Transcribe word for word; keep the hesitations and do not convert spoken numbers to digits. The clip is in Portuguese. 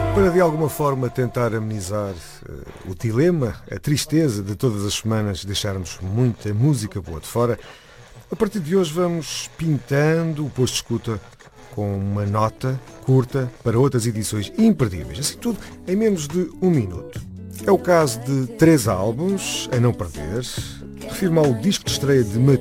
Para de alguma forma tentar amenizar uh, o dilema, a tristeza de todas as semanas deixarmos muita música boa de fora, a partir de hoje vamos pintando o posto de escuta com uma nota curta para outras edições imperdíveis, assim tudo em menos de um minuto. É o caso de três álbuns a não perder. Refirmo ao disco de estreia de